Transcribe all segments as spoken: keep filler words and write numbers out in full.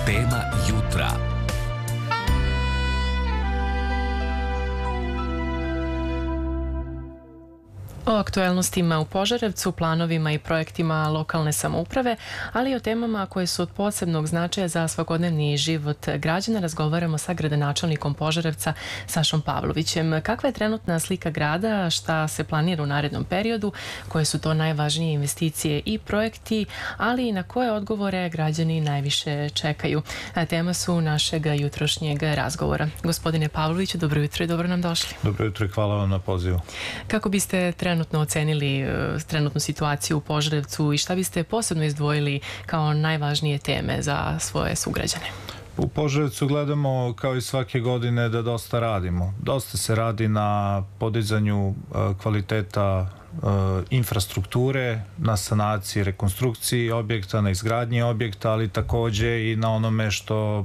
Tema jutra. O aktuelnostima u Požarevcu, planovima i projektima lokalne samouprave, ali i o temama koje su od posebnog značaja za svakodnevni život građana razgovaramo sa gradonačelnikom Požarevca Sašom Pavlovićem. Kakva je trenutna slika grada, šta se planira u narednom periodu, koje su to najvažnije investicije i projekti, ali i na koje odgovore građani najviše čekaju. Tema su našeg jutrošnjeg razgovora. Gospodine Pavloviću, dobro jutro i dobro nam došli. Dobro jutro i hvala vam na pozivu. Kako biste trenutno ocenili uh, trenutnu situaciju u Požarevcu i šta biste posebno izdvojili kao najvažnije teme za svoje sugrađane? U Požarevcu gledamo kao i svake godine da dosta radimo. Dosta se radi na podizanju uh, kvaliteta uh, infrastrukture, na sanaciji, rekonstrukciji objekta, na izgradnji objekta, ali takođe i na onome što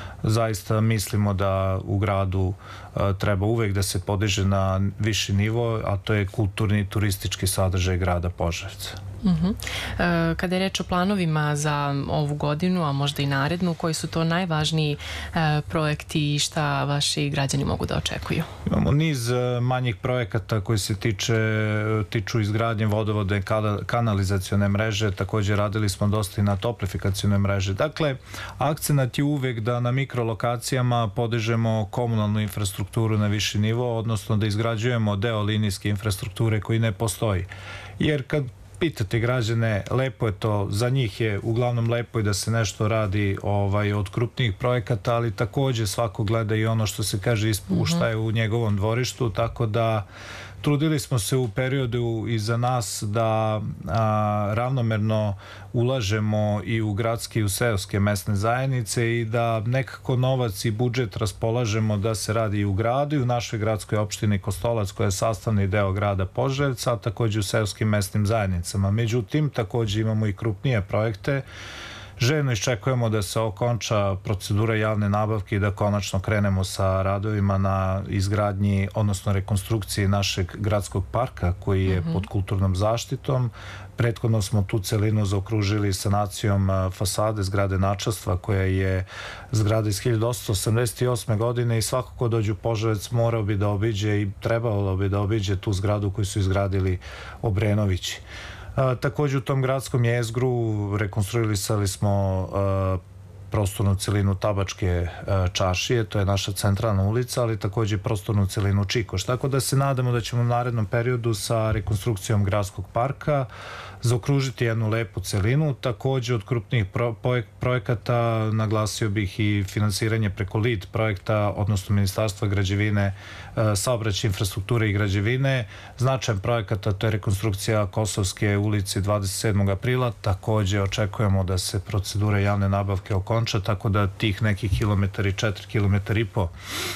zaista mislimo da u gradu uh, treba uvek da se podiže na viši nivo, a to je kulturni i turistički sadržaj grada Požarevca. Uh-huh. E, kada je reč o planovima za ovu godinu, a možda i narednu, koji su to najvažniji e, projekti i šta vaši građani mogu da očekuju? Imamo niz e, manjih projekata koji se tiče, tiču izgradnje vodovodne kanalizacione mreže, također radili smo dosta i na toplifikacione mreže. Dakle, akcenat je uvek da na mikrolokacijama podižemo komunalnu infrastrukturu na viši nivo, odnosno da izgrađujemo deo linijske infrastrukture koji ne postoji. Jer kad pitate građane, lepo je to, za njih je uglavnom lepo i da se nešto radi ovaj, od krupnijih projekata, ali takođe svako gleda i ono što se kaže ispu, šta je u njegovom dvorištu, tako da trudili smo se u periodu iza nas da a, ravnomerno ulažemo i u gradske i u seoske mesne zajednice i da nekako novac i budžet raspolažemo da se radi i u gradu i u našoj gradskoj opštini Kostolac koja je sastavni deo grada Požarevca, a takođe u seoskim mesnim zajednicama. Međutim, takođe imamo i krupnije projekte. Željno iščekujemo da se okonča procedura javne nabavke i da konačno krenemo sa radovima na izgradnji, odnosno rekonstrukciji našeg gradskog parka koji je mm-hmm. pod kulturnom zaštitom. Prethodno smo tu celinu zaokružili sanacijom fasade zgrade načelstva koja je zgrada iz hiljadu osamsto osamdeset osme. godine i svako ko dođe u Požarevec morao bi da obiđe i trebalo bi da obiđe tu zgradu koju su izgradili Obrenovići. A, takođe u tom gradskom jezgru rekonstruisali smo a, prostornu celinu Tabačke a, čaršije, to je naša centralna ulica, ali takođe prostornu celinu Čikoš. Tako da se nadamo da ćemo u narednom periodu sa rekonstrukcijom gradskog parka zaokružiti jednu lepu celinu. Takođe od krupnijih pro, projekata naglasio bih i finansiranje preko LID projekta, odnosno Ministarstva građevine, saobraćaja, infrastrukture i građevine. Značajan projekata, to je rekonstrukcija Kosovske ulici dvadeset sedmog aprila. Takođe očekujemo da se procedura javne nabavke okonča, tako da tih nekih kilometar i četiri kilometra i po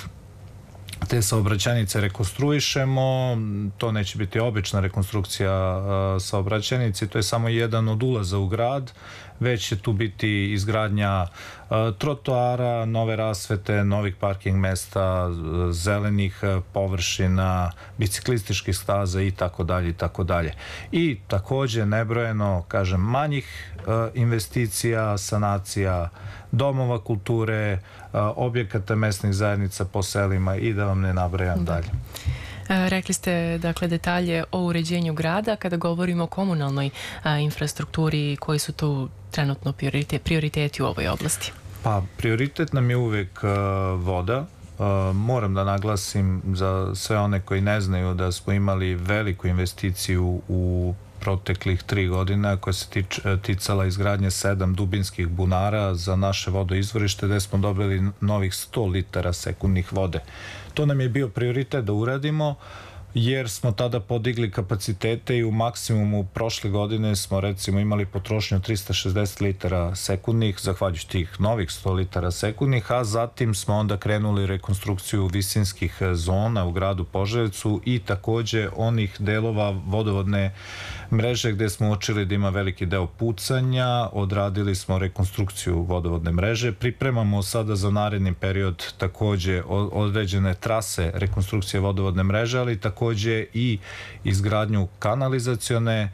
te saobraćajnice rekonstruišemo. To neće biti obična rekonstrukcija saobraćajnice, to je samo jedan od ulaza u grad, već će tu biti izgradnja trotoara, nove rasvete, novih parking mesta, zelenih površina, biciklističkih staza i tako dalje i tako dalje. I takođe nebrojeno, kažem, manjih investicija, sanacija domova kulture, objekata mesnih zajednica po selima i da vam ne nabrajam dalje. Rekli ste, dakle, detalje o uređenju grada. Kada govorimo o komunalnoj a, infrastrukturi, koji su tu trenutno prioritet, prioriteti u ovoj oblasti? Pa, prioritet nam je uvek a, voda. A, moram da naglasim za sve one koji ne znaju da smo imali veliku investiciju u proteklih tri godina koja se tič, ticala izgradnje sedam dubinskih bunara za naše vodoizvorište gde smo dobili novih sto litara sekundnih vode. To nam je bio prioritet da uradimo jer smo tada podigli kapacitete i u maksimumu prošle godine smo recimo imali potrošnju trista šezdeset litara sekundnih, zahvaljujući tih novih sto litara sekundnih, a zatim smo onda krenuli rekonstrukciju visinskih zona u gradu Požarevcu i takođe onih delova vodovodne mreže gde smo uočili da ima veliki deo pucanja, odradili smo rekonstrukciju vodovodne mreže, pripremamo sada za naredni period takođe određene trase rekonstrukcije vodovodne mreže, ali takođe takođe i izgradnju kanalizacione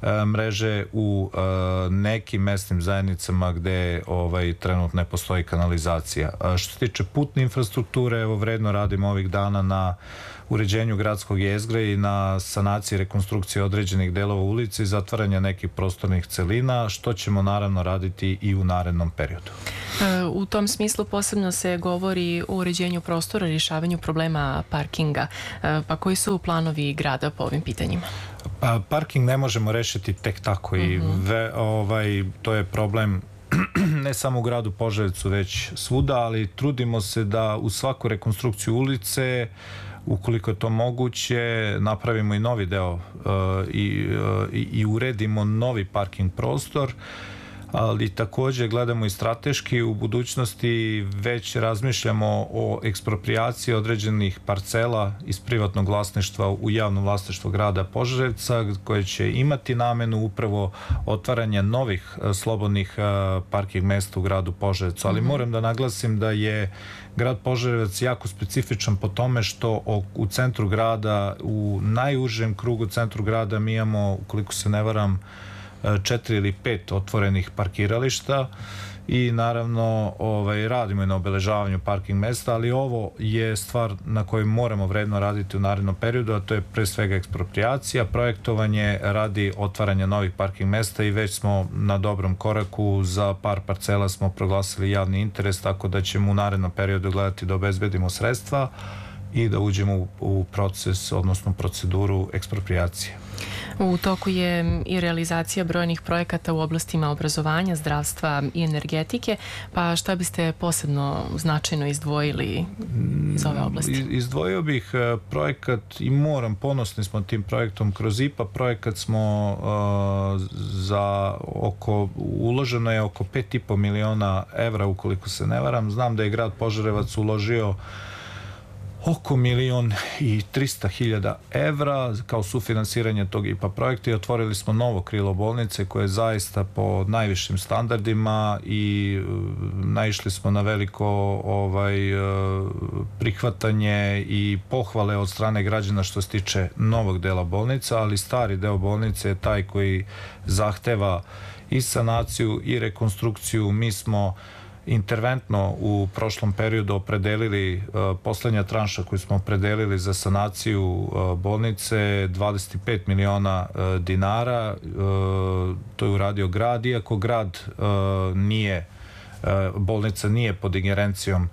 mreže u nekim mesnim zajednicama gde ovaj, trenutno ne postoji kanalizacija. Što se tiče putne infrastrukture, evo vredno radimo ovih dana na uređenju gradskog jezgre i na sanaciji rekonstrukcije određenih delova ulici i zatvaranja nekih prostornih celina, što ćemo naravno raditi i u narednom periodu. U tom smislu posebno se govori o uređenju prostora, rješavanju problema parkinga. Pa koji su planovi grada po ovim pitanjima? Pa, parking ne možemo rešiti tek tako i ve, ovaj, to je problem ne samo u gradu Požarevcu, već svuda, ali trudimo se da u svaku rekonstrukciju ulice, ukoliko je to moguće, napravimo i novi deo uh, i, uh, i uredimo novi parking prostor, ali takođe gledamo i strateški u budućnosti, već razmišljamo o eksproprijaciji određenih parcela iz privatnog vlasništva u javno vlasništvo grada Požarevca, koje će imati namenu upravo otvaranja novih slobodnih parking mesta u gradu Požarevcu. Ali mm-hmm. moram da naglasim da je grad Požarevac jako specifičan po tome što u centru grada, u najužem krugu centru grada mi imamo, ukoliko se ne varam, četiri ili pet otvorenih parkirališta i naravno ovaj, radimo i na obeležavanju parking mesta, ali ovo je stvar na kojoj moramo vredno raditi u narednom periodu, a to je pre svega eksproprijacija, projektovanje radi otvaranja novih parking mesta i već smo na dobrom koraku, za par parcela smo proglasili javni interes, tako da ćemo u narednom periodu gledati da obezbedimo sredstva i da uđemo u, u proces, odnosno proceduru eksproprijacije. U toku je i realizacija brojnih projekata u oblastima obrazovanja, zdravstva i energetike, pa šta biste posebno značajno izdvojili iz ove oblasti? Izdvojio bih projekat i moram, ponosni smo tim projektom kroz I P A, projekat smo uh, za oko, uloženo je oko pet i po miliona evra, ukoliko se ne varam. Znam da je grad Požarevac uložio oko milion i trista hiljada evra kao sufinansiranje tog I P A projekta i otvorili smo novo krilo bolnice koje je zaista po najvišim standardima i naišli smo na veliko ovaj, prihvatanje i pohvale od strane građana što se tiče novog dela bolnica, ali stari deo bolnice je taj koji zahteva i sanaciju i rekonstrukciju. Mi smo interventno u prošlom periodu opredelili uh, poslednja tranša koju smo opredelili za sanaciju uh, bolnice dvadeset pet miliona uh, dinara. Uh, to je uradio grad, iako grad uh, nije, uh, bolnica nije pod ingerencijom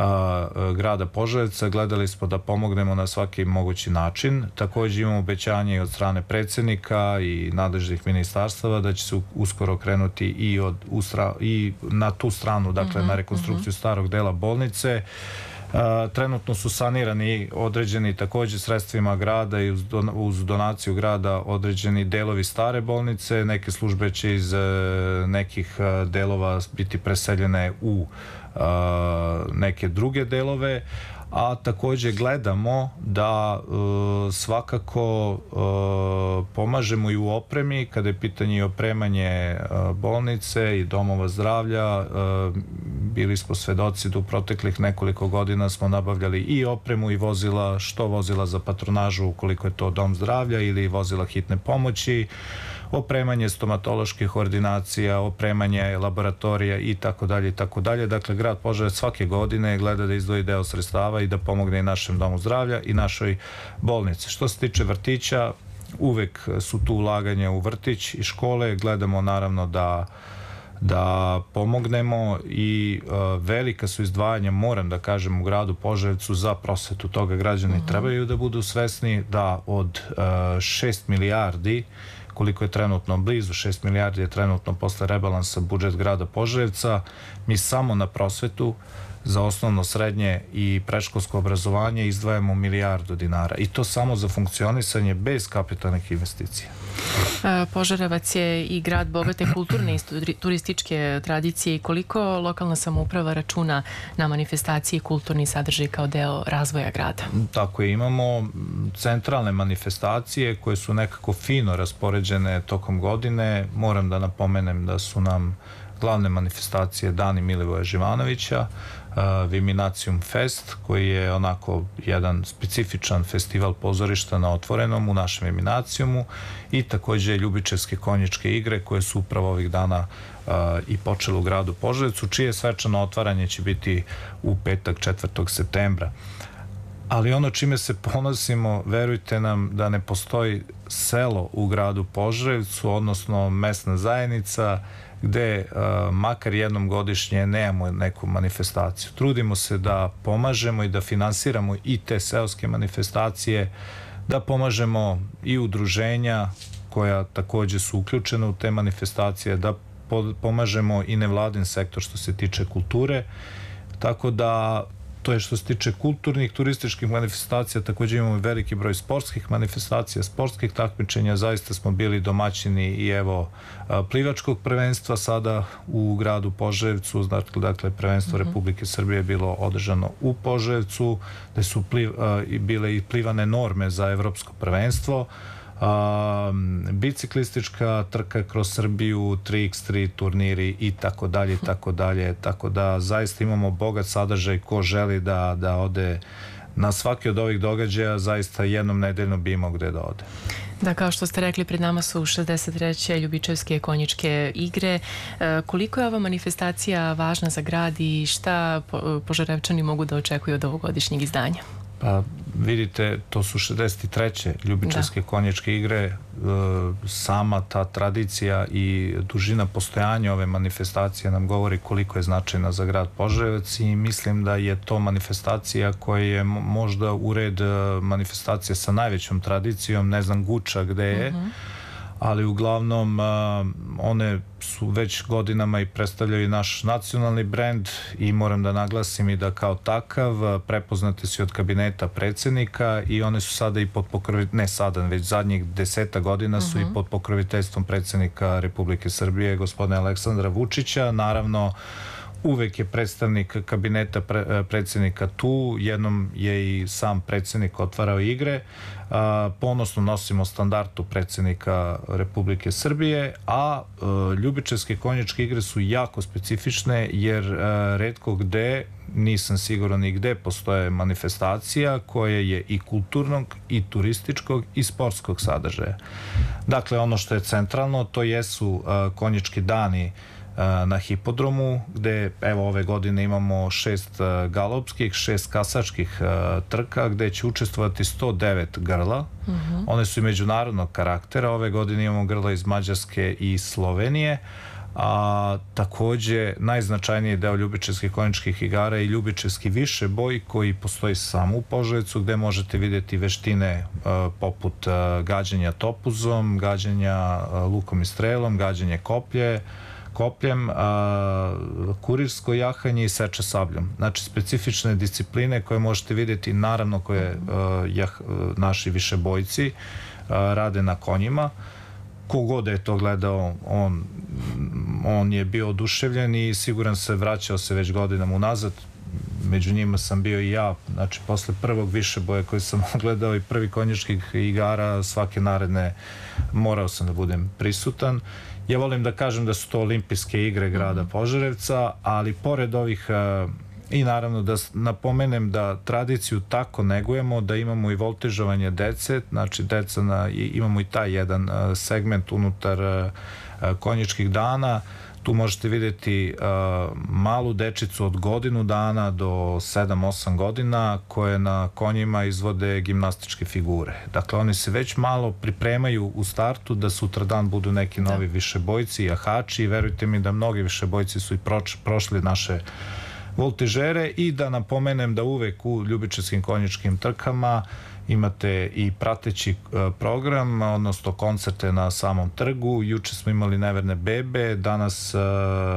grada Požarevca, gledali smo da pomognemo na svaki mogući način. Takođe imamo obećanje od strane predsednika i nadležnih ministarstava da će se uskoro krenuti i, od, ustra, i na tu stranu, dakle mm-hmm, na rekonstrukciju mm-hmm. starog dela bolnice. Uh, trenutno su sanirani određeni takođe sredstvima grada i uz, don, uz donaciju grada određeni delovi stare bolnice. Neke službe će iz uh, nekih uh, delova biti preseljene u uh, neke druge delove, a takođe gledamo da uh, svakako uh, pomažemo i u opremi kada je pitanje opremanje uh, bolnice i domova zdravlja. Uh, bili smo svedoci da u proteklih nekoliko godina smo nabavljali i opremu i vozila, što vozila za patronažu ukoliko je to dom zdravlja ili vozila hitne pomoći, opremanje stomatoloških ordinacija, opremanje laboratorija i tako dalje i tako dalje. Dakle, grad Požarevac svake godine gleda da izdvoji deo sredstava i da pomogne i našem domu zdravlja i našoj bolnici. Što se tiče vrtića, uvek su tu ulaganja u vrtić i škole. Gledamo naravno da da pomognemo i uh, velika su izdvajanja, moram da kažem, u gradu Požarevcu za prosvetu. Toga građani uh-huh. trebaju da budu svesni da od uh, šest milijardi, koliko je trenutno blizu, šest milijardi je trenutno posle rebalansa budžet grada Požarevca, mi samo na prosvetu za osnovno, srednje i predškolsko obrazovanje izdvajamo milijardu dinara i to samo za funkcionisanje bez kapitalnih investicija. Požarevac je i grad bogate kulturne i turističke tradicije i koliko lokalna samouprava računa na manifestacije i kulturni sadržaj kao deo razvoja grada? Tako je, imamo centralne manifestacije koje su nekako fino raspoređene tokom godine. Moram da napomenem da su nam glavne manifestacije Dani Milivoja Živanovića, Viminacium Fest, koji je onako jedan specifičan festival pozorišta na otvorenom u našem Viminaciumu, i takođe Ljubičevske konjičke igre koje su upravo ovih dana uh, i počele u gradu Požarevcu, čije svečano otvaranje će biti u petak četvrtog septembra. Ali ono čime se ponosimo, verujte nam da ne postoji selo u gradu Požarevcu, odnosno mesna zajednica, gde uh, makar jednom godišnje nemamo neku manifestaciju. Trudimo se da pomažemo i da finansiramo i te seoske manifestacije, da pomažemo i udruženja koja takođe su uključena u te manifestacije, da pomažemo i nevladin sektor što se tiče kulture, tako da to je što se tiče kulturnih, turističkih manifestacija. Takođe imamo veliki broj sportskih manifestacija, sportskih takmičenja. Zaista smo bili domaćini i evo plivačkog prvenstva sada u gradu Požarevcu. Dakle, prvenstvo mm-hmm. Republike Srbije je bilo održano u Požarevcu, gde su pliv, bile i plivane norme za evropsko prvenstvo. A, biciklistička trka kroz Srbiju, tri iks tri turniri i tako dalje i tako dalje, tako da zaista imamo bogat sadržaj. Ko želi da, da ode na svaki od ovih događaja, zaista jednom nedeljno bi imao gde da ode. Da, kao što ste rekli, pred nama su šezdeset treće Ljubičevske konjičke igre. E, koliko je ova manifestacija važna za grad i šta Požarevčani mogu da očekuju od ovogodišnjeg izdanja? Pa vidite, to su šezdeset treće Ljubičevske da. konjičke igre. E, sama ta tradicija i dužina postojanja ove manifestacije nam govori koliko je značajna za grad Požarevac, i mislim da je to manifestacija koja je možda ured manifestacija sa najvećom tradicijom, ne znam Guča gde je, uh-huh. ali uglavnom one su već godinama i predstavljaju naš nacionalni brend, i moram da naglasim i da kao takav prepoznate su od kabineta predsjednika, i one su sada i pod pokroviteljstvom, ne sada, već zadnjih deseta godina su uh-huh. i pod pokroviteljstvom predsjednika Republike Srbije, gospodina Aleksandra Vučića. Naravno, uvek je predstavnik kabineta pre, predsjednika tu, jednom je i sam predsjednik otvarao igre. A, ponosno nosimo standardu predsjednika Republike Srbije, a, a Ljubičevske konjičke igre su jako specifične, jer a, retko gde, nisam siguran i gde, postoje manifestacija koja je i kulturnog, i turističkog, i sportskog sadržaja. Dakle, ono što je centralno, to jesu a, konjički dani na hipodromu, gde evo ove godine imamo šest galopskih, šest kasačkih trka, gde će učestvovati sto devet grla. Uh-huh. One su i međunarodnog karaktera. Ove godine imamo grla iz Mađarske i Slovenije. A takođe najznačajniji deo Ljubičevskih konjičkih igara i Ljubičevski više boj, koji postoji samo u Požarevcu, gde možete vidjeti veštine uh, poput uh, gađanja topuzom, gađanja uh, lukom i strelom, gađanje koplje, kopljem, a, kurirsko jahanje i seče sabljom. Znači, specifične discipline koje možete vidjeti, naravno koje a, jah, naši višebojci a, rade na konjima. Kogod je to gledao, on, on je bio oduševljen i siguran se, vraćao se već godinama unazad. Među njima sam bio i ja. Znači, posle prvog višeboja koji sam gledao i prvi konjičkih igara, svake naredne morao sam da budem prisutan. Ja volim da kažem da su to olimpijske igre grada Požarevca, ali pored ovih, i naravno da napomenem da tradiciju tako negujemo, da imamo i voltižovanje dece, znači deca na, imamo i taj jedan segment unutar konjičkih dana. Tu možete vidjeti uh, malu dečicu od godinu dana do sedam osam godina koje na konjima izvode gimnastičke figure. Dakle, oni se već malo pripremaju u startu da sutradan budu neki novi da. višebojci, jahači, i verujte mi da mnogi višebojci su i proč, prošli naše voltižere. I da napomenem da uvek u Ljubičevskim konjičkim trkama imate i prateći uh, program, odnosno koncerte na samom trgu. Juče smo imali Neverne bebe, danas uh,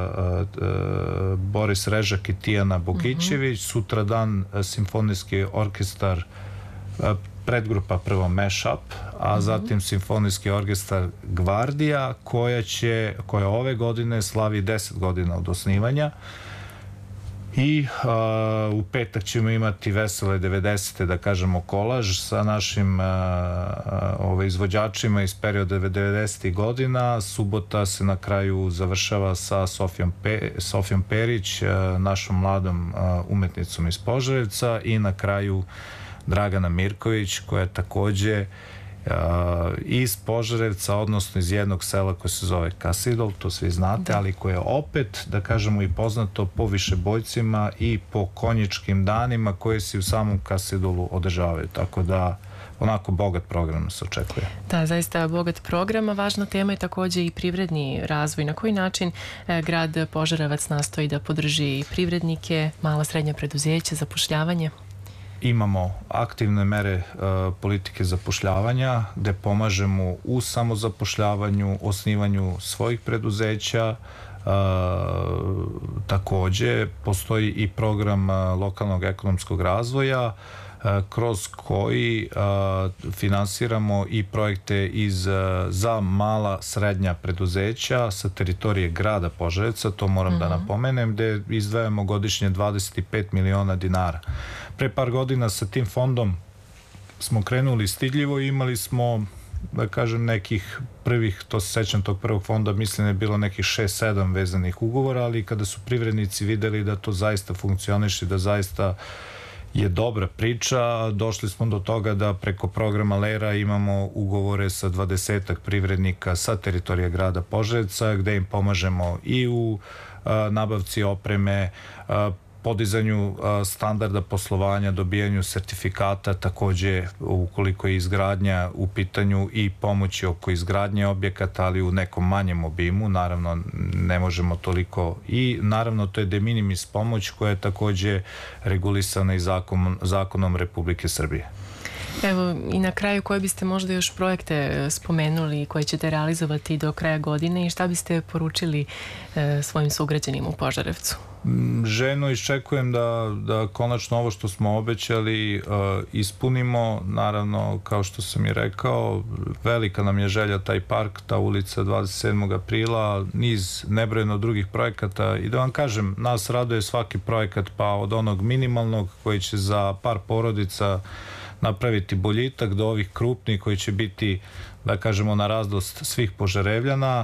uh, Boris Režak i Tijana Bogićević, mm-hmm. sutradan uh, simfonijski orkestar, uh, predgrupa prvo Mashup, a mm-hmm. zatim simfonijski orkestar Gvardija, koja će, koja ove godine slavi deset godina od osnivanja. I a, u petak ćemo imati vesele devedesete, da kažemo, kolaž sa našim a, a, ove, izvođačima iz perioda devedesetih godina. Subota se na kraju završava sa Sofijom, Pe, Sofijom Perić, a, našom mladom a, umetnicom iz Požarevca, i na kraju Dragana Mirković, koja je takođe Uh, iz Požarevca, odnosno iz jednog sela koje se zove Kasidol, to svi znate, da. Ali koje je opet, da kažemo, i poznato po višebojcima i po konjičkim danima koje se u samom Kasidolu održavaju, tako da onako bogat program se očekuje. Da, zaista bogat program, a važna tema je takođe i privredni razvoj. Na koji način eh, grad Požarevac nastoji da podrži privrednike, mala srednja preduzeća, zapošljavanje? Imamo aktivne mere uh, politike zapošljavanja, gde pomažemo u samozapošljavanju, osnivanju svojih preduzeća. Uh, takođe, postoji i program uh, lokalnog ekonomskog razvoja, uh, kroz koji uh, finansiramo i projekte iz, uh, za mala srednja preduzeća sa teritorije grada Požarevca, to moram mm-hmm. da napomenem, gde izdvajamo godišnje dvadeset pet miliona dinara. Pre par godina sa tim fondom smo krenuli stidljivo i imali smo, da kažem, nekih prvih, to se sećam tog prvog fonda, mislim je bilo nekih šest sedam vezanih ugovora, ali kada su privrednici videli da to zaista funkcioniše, da zaista je dobra priča, došli smo do toga da preko programa Lera imamo ugovore sa dvadesetak privrednika sa teritorije grada Požarevca, gde im pomažemo i u a, nabavci opreme, a, podizanju standarda poslovanja, dobijanju sertifikata, takođe ukoliko je izgradnja u pitanju i pomoći oko izgradnje objekata, ali u nekom manjem obimu, naravno ne možemo toliko, i naravno to je de minimis pomoć koja je takođe regulisana i zakon, zakonom Republike Srbije. Evo, i na kraju, koje biste možda još projekte spomenuli koje ćete realizovati do kraja godine i šta biste poručili e, svojim sugrađanima u Požarevcu? Željno iščekujem da, da konačno ovo što smo obećali uh, ispunimo. Naravno, kao što sam i rekao, velika nam je želja taj park, ta ulica dvadeset sedmog aprila, niz nebrojeno drugih projekata, i da vam kažem, nas raduje svaki projekat, pa od onog minimalnog koji će za par porodica napraviti boljitak do ovih krupnih koji će biti, da kažemo, na radost svih Požarevljana.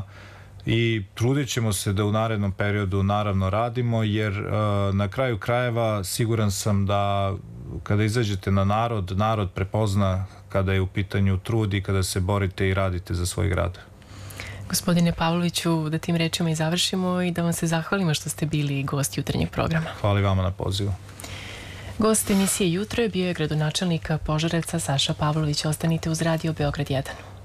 I trudit ćemo se da u narednom periodu naravno radimo, jer uh, na kraju krajeva siguran sam da kada izađete na narod, narod prepozna kada je u pitanju trud i kada se borite i radite za svoj grad. Gospodine Pavloviću, da tim rečima i završimo i da vam se zahvalimo što ste bili gost jutarnjeg programa. Hvala vama na pozivu. Gost emisije Jutro je bio je gradonačelnik Požarevca Saša Pavlović. Ostanite uz Radio Beograd jedan.